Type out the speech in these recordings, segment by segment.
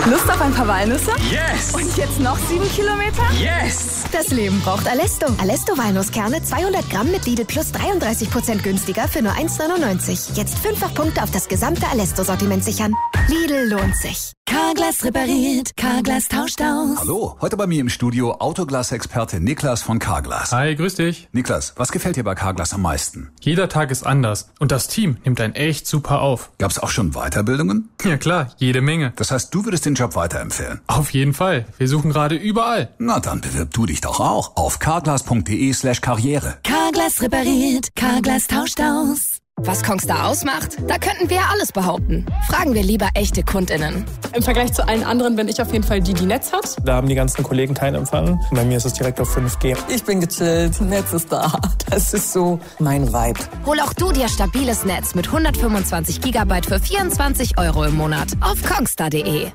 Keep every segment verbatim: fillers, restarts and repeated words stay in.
Lust auf ein paar Walnüsse? Yes! Und jetzt noch sieben Kilometer? Yes! Das Leben braucht Alesto. Alesto Walnusskerne zweihundert Gramm mit Lidl Plus dreiunddreißig Prozent günstiger für nur eins neunundneunzig. Jetzt fünffach Punkte auf das gesamte Alesto-Sortiment sichern. Lidl lohnt sich. Carglass repariert, Carglass tauscht aus. Hallo, heute bei mir im Studio Autoglas-Experte Niklas von Carglass. Hi, grüß dich. Niklas, was gefällt dir bei Carglass am meisten? Jeder Tag ist anders und das Team nimmt einen echt super auf. Gab's auch schon Weiterbildungen? Ja klar, jede Menge. Das heißt, du würdest den Job weiterempfehlen? Auf jeden Fall. Wir suchen gerade überall. Na dann bewirb du dich doch auch auf carglass.de slash karriere. Carglass repariert, Carglass tauscht aus. Was Kongstar ausmacht? Da könnten wir ja alles behaupten. Fragen wir lieber echte KundInnen. Im Vergleich zu allen anderen bin ich auf jeden Fall die, die Netz hat. Da haben die ganzen Kollegen keinen Empfang. Bei mir ist es direkt auf fünf G. Ich bin gechillt, Netz ist da. Das ist so mein Vibe. Hol auch du dir stabiles Netz mit hundertfünfundzwanzig Gigabyte für vierundzwanzig Euro im Monat auf kongstar punkt de.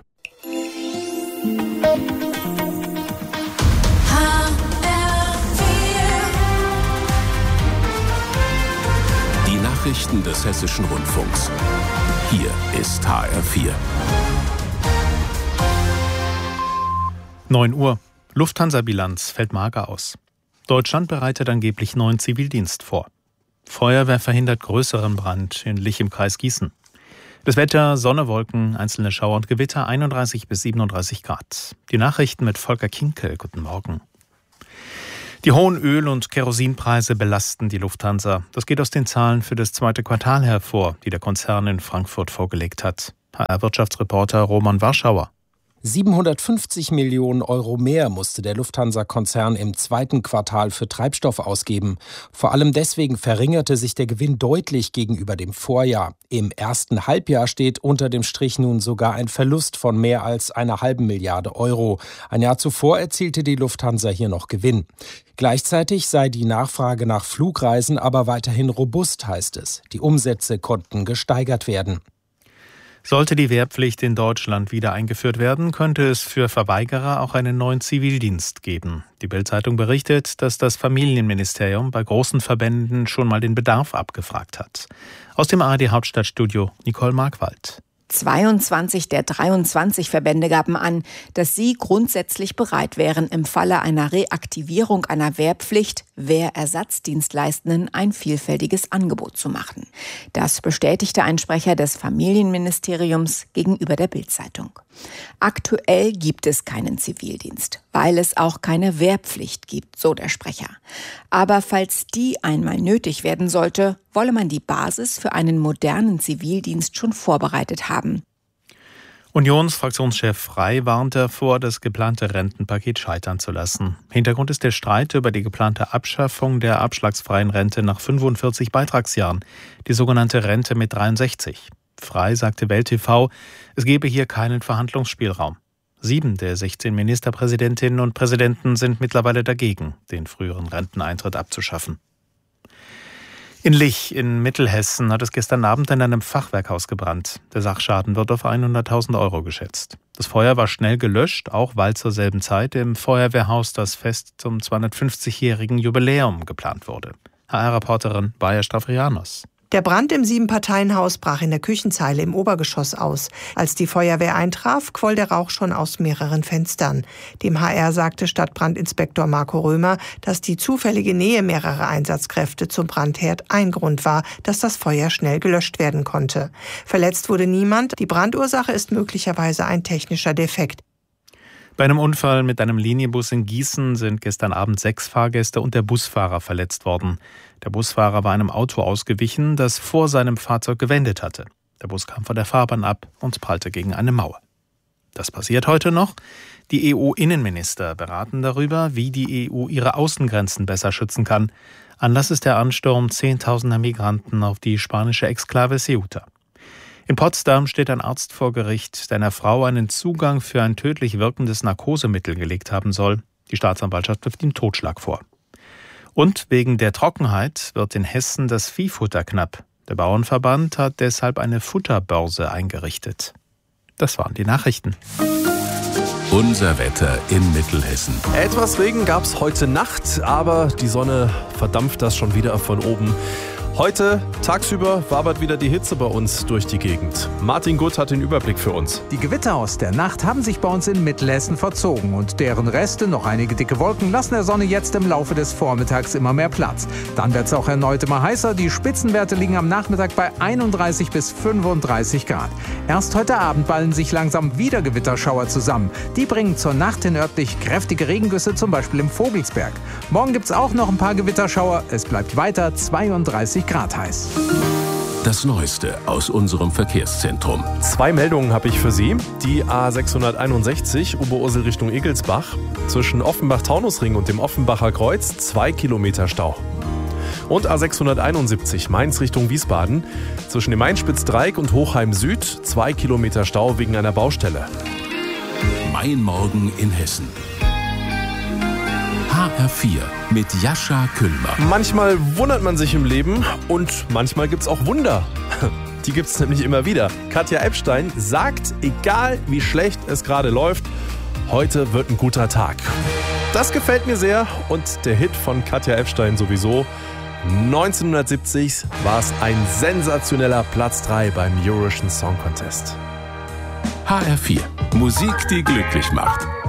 Nachrichten des Hessischen Rundfunks. Hier ist H R vier. neun Uhr. Lufthansa-Bilanz fällt mager aus. Deutschland bereitet angeblich neuen Zivildienst vor. Feuerwehr verhindert größeren Brand in Lich im Kreis Gießen. Das Wetter, Sonne, Wolken, einzelne Schauer und Gewitter, einunddreißig bis siebenunddreißig Grad. Die Nachrichten mit Volker Kinkel. Guten Morgen. Die hohen Öl- und Kerosinpreise belasten die Lufthansa. Das geht aus den Zahlen für das zweite Quartal hervor, die der Konzern in Frankfurt vorgelegt hat. H R-Wirtschaftsreporter Roman Warschauer. siebenhundertfünfzig Millionen Euro mehr musste der Lufthansa-Konzern im zweiten Quartal für Treibstoff ausgeben. Vor allem deswegen verringerte sich der Gewinn deutlich gegenüber dem Vorjahr. Im ersten Halbjahr steht unter dem Strich nun sogar ein Verlust von mehr als einer halben Milliarde Euro. Ein Jahr zuvor erzielte die Lufthansa hier noch Gewinn. Gleichzeitig sei die Nachfrage nach Flugreisen aber weiterhin robust, heißt es. Die Umsätze konnten gesteigert werden. Sollte die Wehrpflicht in Deutschland wieder eingeführt werden, könnte es für Verweigerer auch einen neuen Zivildienst geben. Die Bild-Zeitung berichtet, dass das Familienministerium bei großen Verbänden schon mal den Bedarf abgefragt hat. Aus dem A R D-Hauptstadtstudio Nicole Markwald. zweiundzwanzig der dreiundzwanzig Verbände gaben an, dass sie grundsätzlich bereit wären, im Falle einer Reaktivierung einer Wehrpflicht Wehrersatzdienstleistenden ein vielfältiges Angebot zu machen. Das bestätigte ein Sprecher des Familienministeriums gegenüber der Bild-Zeitung. Aktuell gibt es keinen Zivildienst, weil es auch keine Wehrpflicht gibt, so der Sprecher. Aber falls die einmal nötig werden sollte, wolle man die Basis für einen modernen Zivildienst schon vorbereitet haben. Unionsfraktionschef Frey warnt davor, das geplante Rentenpaket scheitern zu lassen. Hintergrund ist der Streit über die geplante Abschaffung der abschlagsfreien Rente nach fünfundvierzig Beitragsjahren, die sogenannte Rente mit dreiundsechzig. Frey sagte Welt T V, es gebe hier keinen Verhandlungsspielraum. Sieben der sechzehn Ministerpräsidentinnen und Präsidenten sind mittlerweile dagegen, den früheren Renteneintritt abzuschaffen. In Lich in Mittelhessen hat es gestern Abend in einem Fachwerkhaus gebrannt. Der Sachschaden wird auf hunderttausend Euro geschätzt. Das Feuer war schnell gelöscht, auch weil zur selben Zeit im Feuerwehrhaus das Fest zum zweihundertfünfzigjährigen Jubiläum geplant wurde. H R-Reporterin Bayer Stavrianos. Der Brand im Siebenparteienhaus brach in der Küchenzeile im Obergeschoss aus. Als die Feuerwehr eintraf, quoll der Rauch schon aus mehreren Fenstern. Dem H R sagte Stadtbrandinspektor Marco Römer, dass die zufällige Nähe mehrerer Einsatzkräfte zum Brandherd ein Grund war, dass das Feuer schnell gelöscht werden konnte. Verletzt wurde niemand. Die Brandursache ist möglicherweise ein technischer Defekt. Bei einem Unfall mit einem Linienbus in Gießen sind gestern Abend sechs Fahrgäste und der Busfahrer verletzt worden. Der Busfahrer war einem Auto ausgewichen, das vor seinem Fahrzeug gewendet hatte. Der Bus kam von der Fahrbahn ab und prallte gegen eine Mauer. Das passiert heute noch. Die E U-Innenminister beraten darüber, wie die E U ihre Außengrenzen besser schützen kann. Anlass ist der Ansturm zehntausender Migranten auf die spanische Exklave Ceuta. In Potsdam steht ein Arzt vor Gericht, der einer Frau einen Zugang für ein tödlich wirkendes Narkosemittel gelegt haben soll. Die Staatsanwaltschaft wirft ihm Totschlag vor. Und wegen der Trockenheit wird in Hessen das Viehfutter knapp. Der Bauernverband hat deshalb eine Futterbörse eingerichtet. Das waren die Nachrichten. Unser Wetter in Mittelhessen. Etwas Regen gab es heute Nacht, aber die Sonne verdampft das schon wieder von oben. Heute, tagsüber, wabert wieder die Hitze bei uns durch die Gegend. Martin Gutt hat den Überblick für uns. Die Gewitter aus der Nacht haben sich bei uns in Mittelhessen verzogen und deren Reste, noch einige dicke Wolken, lassen der Sonne jetzt im Laufe des Vormittags immer mehr Platz. Dann wird es auch erneut immer heißer. Die Spitzenwerte liegen am Nachmittag bei einunddreißig bis fünfunddreißig Grad. Erst heute Abend ballen sich langsam wieder Gewitterschauer zusammen. Die bringen zur Nacht hin örtlich kräftige Regengüsse, zum Beispiel im Vogelsberg. Morgen gibt es auch noch ein paar Gewitterschauer. Es bleibt weiter zweiunddreißig Grad heiß. Das Neueste aus unserem Verkehrszentrum. Zwei Meldungen habe ich für Sie. Die A sechshunderteinundsechzig, Oberursel Richtung Egelsbach. Zwischen Offenbach-Taunusring und dem Offenbacher Kreuz zwei Kilometer Stau. Und A sechshunderteinundsiebzig, Mainz Richtung Wiesbaden. Zwischen dem Mainspitzdreieck und Hochheim Süd zwei Kilometer Stau wegen einer Baustelle. Mein Morgen in Hessen. H R vier mit Jascha Küllmer. Manchmal wundert man sich im Leben und manchmal gibt's auch Wunder. Die gibt's nämlich immer wieder. Katja Epstein sagt, egal wie schlecht es gerade läuft, heute wird ein guter Tag. Das gefällt mir sehr und der Hit von Katja Epstein sowieso. neunzehnhundertsiebzig war es ein sensationeller Platz drei beim Eurovision Song Contest. H R vier. Musik, die glücklich macht.